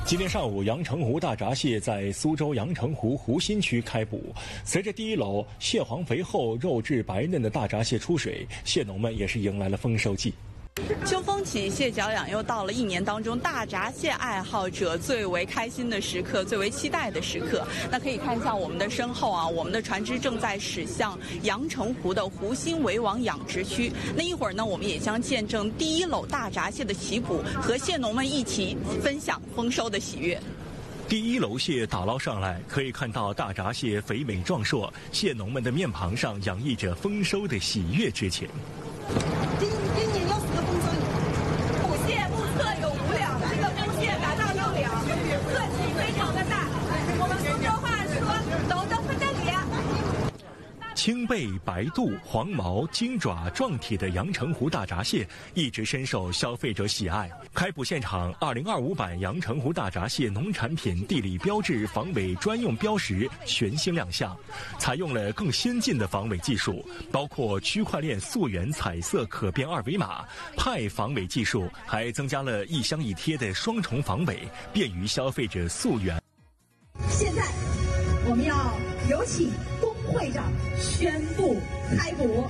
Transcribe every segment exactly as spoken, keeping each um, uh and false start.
今天上午，阳澄湖大闸蟹在苏州阳澄湖湖心区开捕。随着第一篓蟹黄肥厚、肉质白嫩的大闸蟹出水，蟹农们也是迎来了丰收季。 秋风起，蟹脚痒，又到了一年当中大闸蟹爱好者最为开心的时刻，最为期待的时刻。那可以看一下我们的身后啊，我们的船只正在驶向阳澄湖的湖心围网养殖区。那一会儿呢，我们也将见证第一篓大闸蟹的起捕，和蟹农们一起分享丰收的喜悦。 第一篓蟹打捞上来，可以看到大闸蟹肥美壮硕，蟹农们的面庞上洋溢着丰收的喜悦之情。 今今年又是个丰收年， 捕蟹目测有五两，这个捕蟹达到六两，个体非常的大。我们苏州话说，都都分得里。 青背、白肚、黄毛、金爪、壮体的阳澄湖大闸蟹一直深受消费者喜爱。开捕现场，二零二五版阳澄湖大闸蟹农产品地理标志防伪专用标识全新亮相，采用了更先进的防伪技术，包括区块链溯源彩色可变二维码、派防伪技术，还增加了一箱一贴的双重防伪，便于消费者溯源。 现在我们要有请龚会长宣布开捕。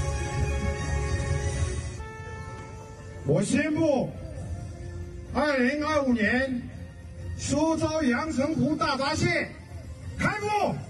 我宣布，二零二五年苏州阳澄湖大闸蟹开捕。